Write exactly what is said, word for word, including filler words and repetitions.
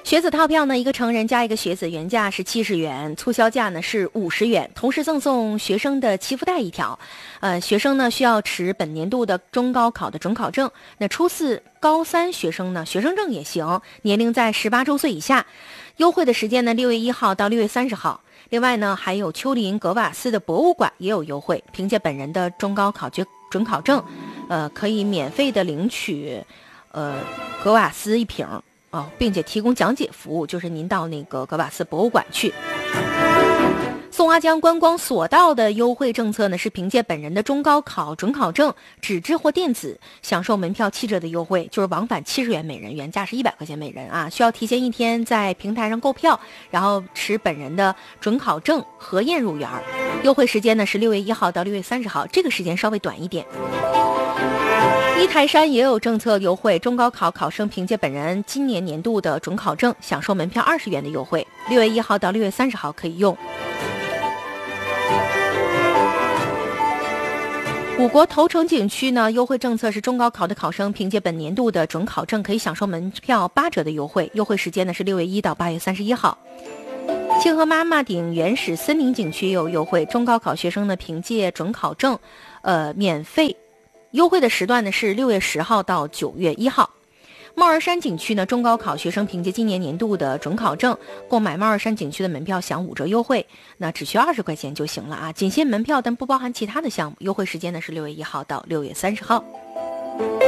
学子套票呢，一个成人加一个学子，原价是七十元，促销价呢是五十元，同时赠送学生的祈福袋一条。呃，学生呢需要持本年度的中高考的准考证，那初四、高三学生呢学生证也行，年龄在十八周岁以下。优惠的时间呢，六月一号到六月三十号。另外呢，还有丘陵格瓦斯的博物馆也有优惠，凭借本人的中高考准准考证，呃，可以免费的领取，呃，格瓦斯一瓶。哦，并且提供讲解服务，就是您到那个格瓦斯博物馆去。松花江观光索道的优惠政策呢，是凭借本人的中高考准考证，纸质或电子，享受门票七折的优惠，就是往返七十元每人，原价是一百块钱每人啊。需要提前一天在平台上购票，然后持本人的准考证核验入园。优惠时间呢是六月一号到六月三十号，这个时间稍微短一点。一台山也有政策优惠，中高考考生凭借本人今年年度的准考证，享受门票二十元的优惠，六月一号到六月三十号可以用。五国头城景区呢，优惠政策是中高考的考生凭借本年度的准考证，可以享受门票八折的优惠，优惠时间呢是六月一到八月三十一号。清河妈妈顶原始森林景区也有优惠，中高考学生呢凭借准考证，呃，免费。优惠的时段呢是六月十号到九月一号。帽儿山景区呢，中高考学生凭借今年年度的准考证购买帽儿山景区的门票享五折优惠，那只需二十块钱就行了啊，仅限门票但不包含其他的项目。优惠时间呢是六月一号到六月三十号。